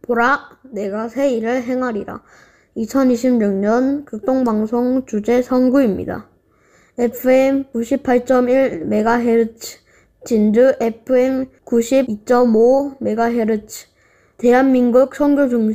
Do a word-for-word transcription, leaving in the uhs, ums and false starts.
보라, 내가 새 일을 행하리라. 이천이십육 년 극동방송 주제 선구입니다. 에프엠 구십팔 점 일 메가헤르츠, 진주 에프엠 구십이 점 오 메가헤르츠, 대한민국 선교 중심